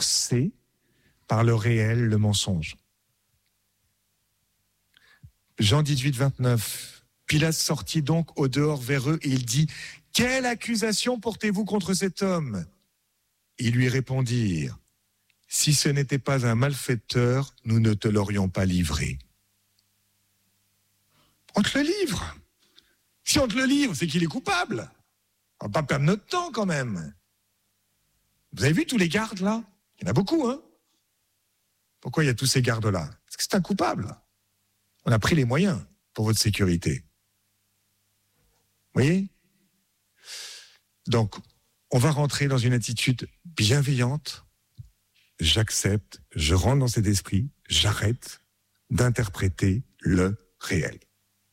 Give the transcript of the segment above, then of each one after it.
c'est par le réel, le mensonge. Jean 18, 29. Pilate sortit donc au dehors vers eux et il dit « Quelle accusation portez-vous contre cet homme ?» Ils lui répondirent « Si ce n'était pas un malfaiteur, nous ne te l'aurions pas livré. » On te le livre. Si on te le livre, c'est qu'il est coupable. On va pas perdre notre temps quand même. Vous avez vu tous les gardes là ? Il y en a beaucoup, hein ? Pourquoi il y a tous ces gardes-là ? Parce que c'est un coupable. On a pris les moyens pour votre sécurité. Vous voyez ? Donc, on va rentrer dans une attitude bienveillante. J'accepte, je rentre dans cet esprit, j'arrête d'interpréter le réel. D'accord ?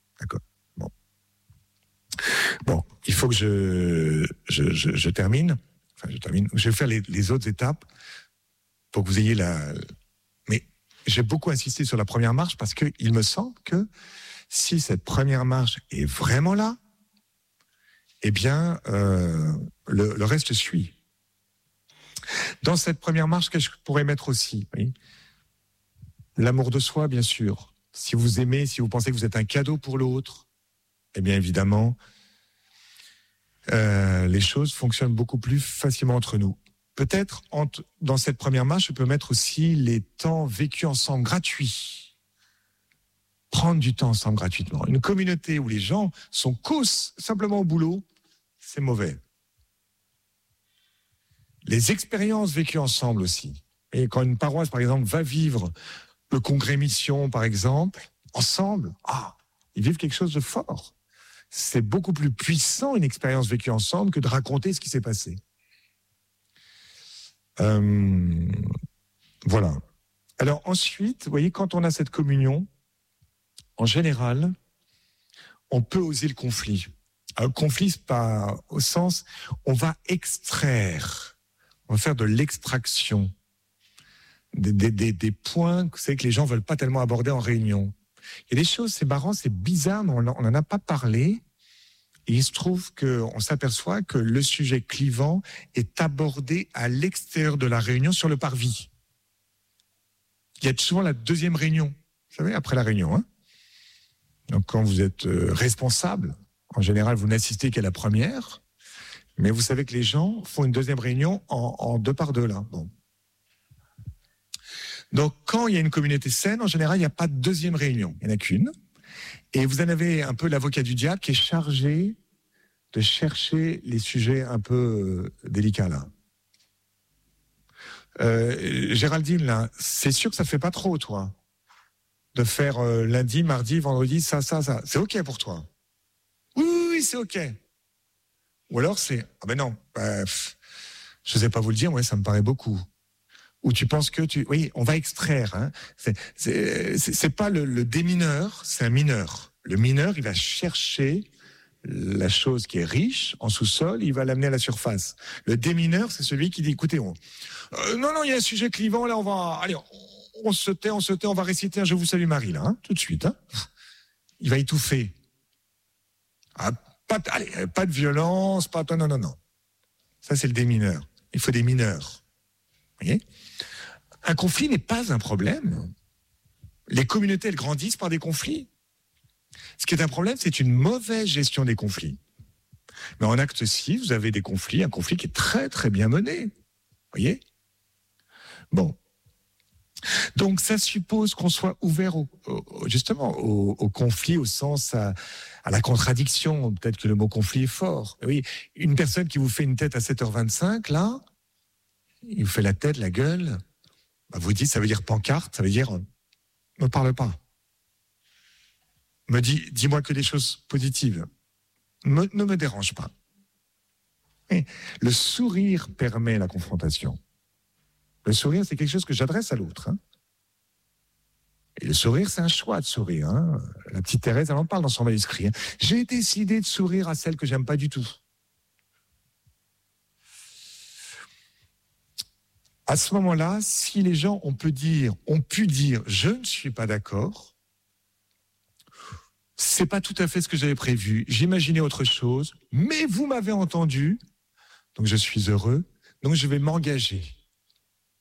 Bon, il faut que je termine. Enfin, je termine. Je vais faire les autres étapes pour que vous ayez la... Mais j'ai beaucoup insisté sur la première marche parce qu'il me semble que si cette première marche est vraiment là, eh bien, le reste suit. Dans cette première marche, qu'est-ce que je pourrais mettre aussi ? Oui, l'amour de soi, bien sûr. Si vous aimez, si vous pensez que vous êtes un cadeau pour l'autre, eh bien, évidemment, les choses fonctionnent beaucoup plus facilement entre nous. Peut-être, dans cette première marche, je peux mettre aussi les temps vécus ensemble gratuits. Prendre du temps ensemble gratuitement. Une communauté où les gens sont causes simplement au boulot, c'est mauvais. Les expériences vécues ensemble aussi. Et quand une paroisse, par exemple, va vivre le congrès mission, par exemple, ensemble, ils vivent quelque chose de fort. C'est beaucoup plus puissant, une expérience vécue ensemble, que de raconter ce qui s'est passé. Voilà. Alors ensuite, vous voyez, quand on a cette communion, en général, on peut oser le conflit. Alors, le conflit, c'est pas au sens, on va extraire, on va faire de l'extraction, des points, vous savez, que les gens veulent pas tellement aborder en réunion. Il y a des choses, c'est marrant, c'est bizarre, mais on n'en a pas parlé. Et il se trouve qu'on s'aperçoit que le sujet clivant est abordé à l'extérieur de la réunion sur le parvis. Il y a souvent la deuxième réunion, vous savez, après la réunion. Hein. Donc quand vous êtes responsable, en général, vous n'assistez qu'à la première, mais vous savez que les gens font une deuxième réunion en deux par deux. Là. Bon. Donc quand il y a une communauté saine, en général, il n'y a pas de deuxième réunion, il n'y en a qu'une. Et vous en avez un peu l'avocat du diable qui est chargé de chercher les sujets un peu délicats là. Géraldine, là, c'est sûr que ça ne fait pas trop, toi, de faire lundi, mardi, vendredi, ça. C'est OK pour toi? Oui, c'est OK. Ou alors c'est, non, je ne sais pas vous le dire, moi, ça me paraît beaucoup. Ou tu penses que oui, on va extraire. Hein. C'est pas le démineur, c'est un mineur. Le mineur, il va chercher la chose qui est riche en sous-sol, il va l'amener à la surface. Le démineur, c'est celui qui dit, écoutez, non, il y a un sujet clivant, là, on se tait, on va réciter un Je vous salue Marie, là, tout de suite. Hein. Il va étouffer. Pas de violence, non. Ça, c'est le démineur. Il faut des mineurs. Vous voyez ? Un conflit n'est pas un problème. Les communautés, elles grandissent par des conflits. Ce qui est un problème, c'est une mauvaise gestion des conflits. Mais en acte 6, vous avez des conflits, un conflit qui est très, très bien mené. Vous voyez ? Bon. Donc, ça suppose qu'on soit ouvert justement au conflit, au sens à la contradiction. Peut-être que le mot conflit est fort. Oui, une personne qui vous fait une tête à 7h25, là, il vous fait la tête, la gueule, vous dites, ça veut dire pancarte, ça veut dire ne parle pas. Dis-moi que des choses positives. Ne me dérange pas. Et le sourire permet la confrontation. Le sourire, c'est quelque chose que j'adresse à l'autre. Hein. Et le sourire, c'est un choix de sourire. Hein. La petite Thérèse, elle en parle dans son manuscrit. Hein. J'ai décidé de sourire à celle que j'aime pas du tout. À ce moment-là, si les gens ont pu dire je ne suis pas d'accord, c'est pas tout à fait ce que j'avais prévu, j'imaginais autre chose, mais vous m'avez entendu, donc je suis heureux, donc je vais m'engager.